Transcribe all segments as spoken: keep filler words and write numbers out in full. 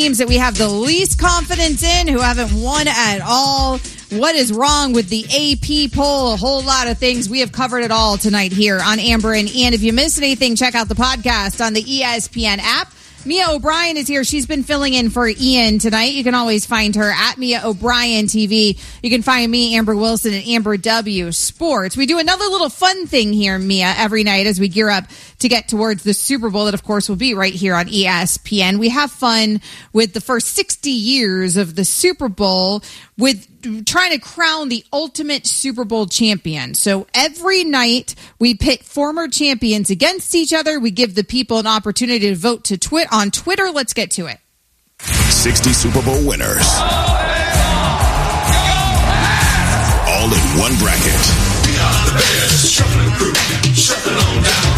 teams that we have the least confidence in, who haven't won at all. What is wrong with the A P poll? A whole lot of things. We have covered it all tonight here on Amber and Ian. If you missed anything, check out the podcast on the E S P N app. Mia O'Brien is here. She's been filling in for Ian tonight. You can always find her at Mia O'Brien T V. You can find me, Amber Wilson, at Amber W Sports. We do another little fun thing here, Mia, every night as we gear up to get towards the Super Bowl that, of course, will be right here on E S P N. We have fun with the first sixty years of the Super Bowl with trying to crown the ultimate Super Bowl champion. So every night we pit former champions against each other. We give the people an opportunity to vote to twit on Twitter. Let's get to it. sixty Super Bowl winners. All in one bracket. We are the best shuffling crew. Shuffling on down.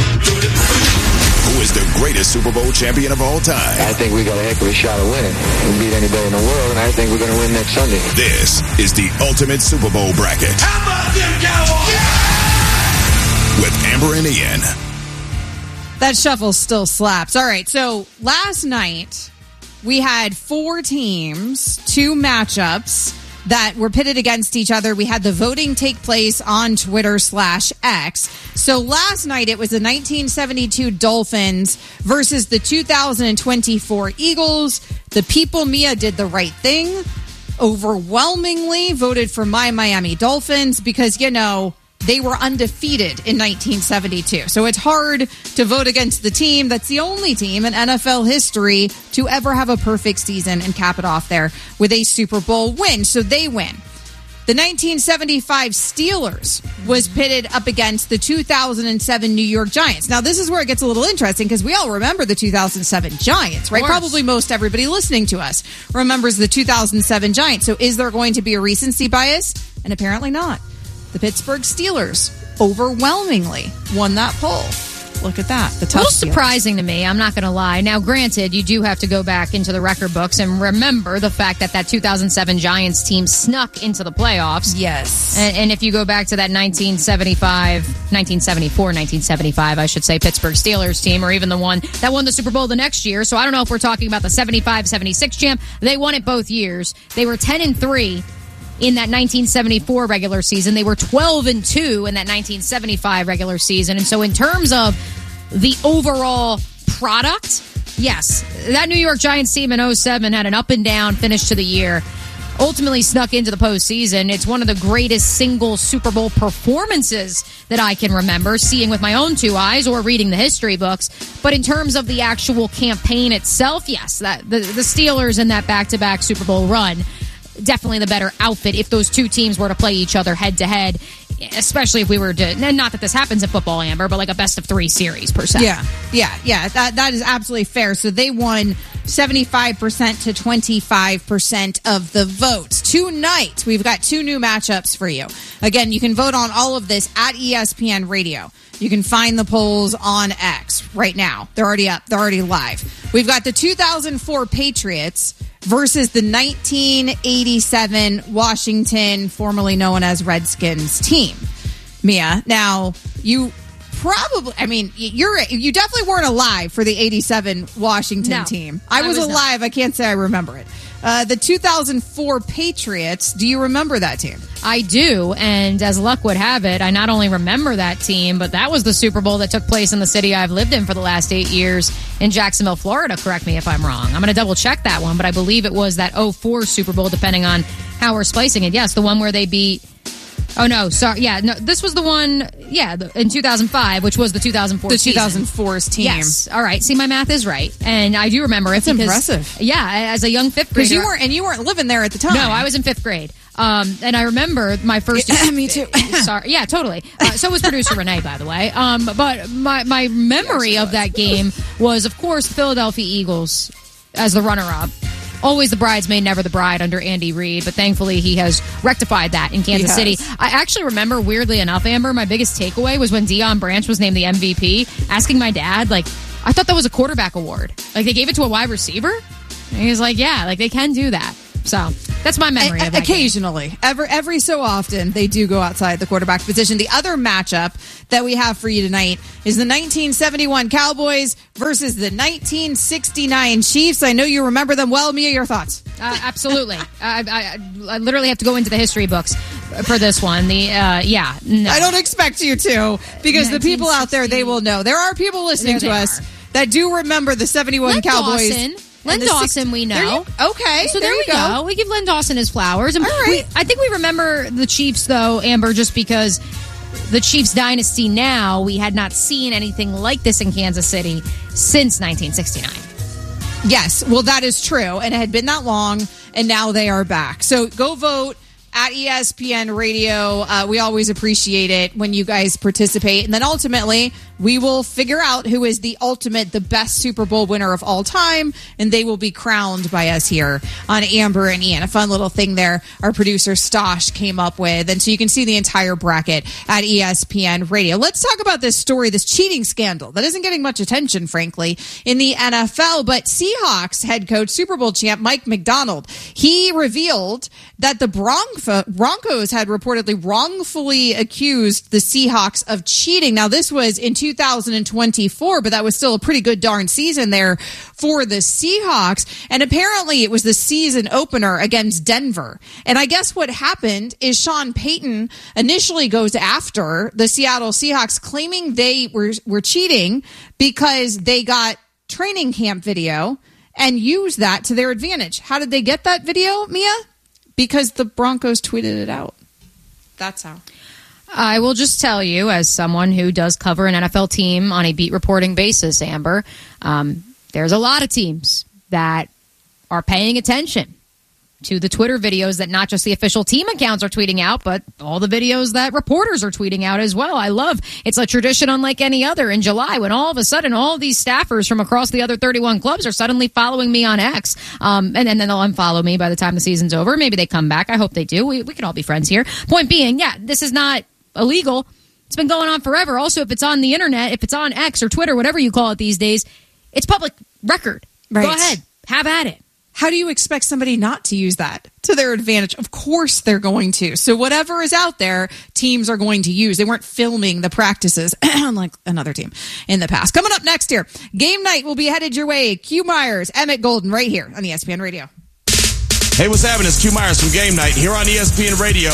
Who is the greatest Super Bowl champion of all time? I think we got a heck of a shot of winning. We can beat anybody in the world, and I think we're going to win next Sunday. This is the ultimate Super Bowl bracket. How about them Cowboys? Yeah! With Amber and Ian. That shuffle still slaps. All right, so last night we had four teams, two matchups that were pitted against each other. We had the voting take place on Twitter slash X. So last night it was the nineteen seventy-two Dolphins versus the two thousand twenty-four Eagles. The people, Mia, did the right thing. Overwhelmingly voted for my Miami Dolphins because, you know, they were undefeated in nineteen seventy-two. So it's hard to vote against the team that's the only team in N F L history to ever have a perfect season and cap it off there with a Super Bowl win. So they win. The nineteen seventy-five Steelers was pitted up against the two thousand seven New York Giants. Now, this is where it gets a little interesting because we all remember the two thousand seven Giants, right? Probably most everybody listening to us remembers the two thousand seven Giants. So is there going to be a recency bias? And apparently not. The Pittsburgh Steelers overwhelmingly won that poll. Look at that. The tough a little Steelers. Surprising to me, I'm not going to lie. Now, granted, you do have to go back into the record books and remember the fact that that two thousand seven Giants team snuck into the playoffs. Yes. And, and if you go back to that nineteen seventy-five, nineteen seventy-four, nineteen seventy-five, I should say, Pittsburgh Steelers team, or even the one that won the Super Bowl the next year. So I don't know if we're talking about the seventy-five seventy-six champ. They won it both years. They were ten and three. In that nineteen seventy-four regular season. They were twelve and two in that nineteen seventy-five regular season. And so in terms of the overall product, yes, that New York Giants team in oh seven had an up and down finish to the year. Ultimately snuck into the postseason. It's one of the greatest single Super Bowl performances that I can remember, seeing with my own two eyes or reading the history books. But in terms of the actual campaign itself, yes, that the, the Steelers in that back-to-back Super Bowl run, definitely the better outfit if those two teams were to play each other head-to-head, especially if we were to, and not that this happens in football, Amber, but like a best-of-three series, per se. Yeah, yeah, yeah. That That is absolutely fair. So they won seventy-five percent to twenty-five percent of the votes. Tonight, we've got two new matchups for you. Again, you can vote on all of this at E S P N Radio. You can find the polls on X right now. They're already up. They're already live. We've got the two thousand four Patriots versus the nineteen eighty-seven Washington, formerly known as Redskins team. Mia, now you probably, I mean, you're you definitely weren't alive for the eighty-seven Washington no, team. I, I was, was alive. not. I can't say I remember it. Uh, the two thousand four Patriots, do you remember that team? I do, and as luck would have it, I not only remember that team, but that was the Super Bowl that took place in the city I've lived in for the last eight years in Jacksonville, Florida. Correct me if I'm wrong. I'm going to double check that one, but I believe it was that oh four Super Bowl, depending on how we're splicing it. Yes, the one where they beat... Oh, no, sorry. Yeah, no, this was the one, yeah, the, in two thousand five, which was the two thousand four The season. two thousand four's team. Yes. All right. See, my math is right. And I do remember it. That's because, impressive. Yeah, as a young fifth grader. Because you weren't, and you weren't living there at the time. No, I was in fifth grade. Um, and I remember my first... Yeah, me too. Sorry. Yeah, totally. Uh, so was producer Renee, by the way. Um, but my, my memory yes, of that game was, of course, Philadelphia Eagles as the runner-up. Always the bridesmaid, never the bride under Andy Reid, but thankfully he has rectified that in Kansas City. I actually remember, weirdly enough, Amber, my biggest takeaway was when Deion Branch was named the M V P, asking my dad, like, I thought that was a quarterback award. Like, they gave it to a wide receiver? And he was like, yeah, like, they can do that. So, That's my memory a- of that Occasionally. game. Every, every so often, they do go outside the quarterback position. The other matchup that we have for you tonight is the nineteen seventy-one Cowboys versus the nineteen sixty-nine Chiefs. I know you remember them well. Mia, your thoughts? Uh, absolutely. I, I, I literally have to go into the history books for this one. The uh, yeah, no. I don't expect you to, because the people out there, they will know. There are people listening There to they us are. that do remember the seventy-one Len Cowboys. Dawson. Len and the Dawson, six- we There know. you- okay, So there, there, you we go. We give Len Dawson his flowers. And All right. we, I think we remember the Chiefs, though, Amber, just because the Chiefs dynasty now, we had not seen anything like this in Kansas City since nineteen sixty-nine. Yes, well, that is true. And it had been that long, and now they are back. So go vote at E S P N Radio. Uh, we always appreciate it when you guys participate. And then ultimately, we will figure out who is the ultimate, the best Super Bowl winner of all time, and they will be crowned by us here on Amber and Ian. A fun little thing there our producer Stosh came up with. And so you can see the entire bracket at E S P N Radio. Let's talk about this story, this cheating scandal that isn't getting much attention, frankly, in the N F L. But Seahawks head coach, Super Bowl champ Mike McDonald, he revealed that the Bronco, Broncos had reportedly wrongfully accused the Seahawks of cheating. Now, this was in two thousand twenty-four, but that was still a pretty good darn season there for the Seahawks. And apparently it was the season opener against Denver. And I guess what happened is Sean Payton initially goes after the Seattle Seahawks, claiming they were, were cheating because they got training camp video and used that to their advantage. How did they get that video, Mia? Because the Broncos tweeted it out. That's how. I will just tell you, as someone who does cover an N F L team on a beat reporting basis, Amber, um, there's a lot of teams that are paying attention to the Twitter videos that not just the official team accounts are tweeting out, but all the videos that reporters are tweeting out as well. I love it's a tradition unlike any other in July when all of a sudden all these staffers from across the other thirty-one clubs are suddenly following me on X. Um, and, and then they'll unfollow me by the time the season's over. Maybe they come back. I hope they do. We, we can all be friends here. Point being, yeah, this is not illegal. It's been going on forever. Also, if it's on the internet, if it's on X or Twitter, whatever you call it these days, it's public record. Right. Go ahead. Have at it. How do you expect somebody not to use that to their advantage? Of course they're going to. So whatever is out there, teams are going to use. They weren't filming the practices like another team in the past. Coming up next here, game night will be headed your way. Q Myers, Emmett Golden, right here on E S P N Radio. Hey, what's happening? It's Q Myers from Game Night here on E S P N Radio.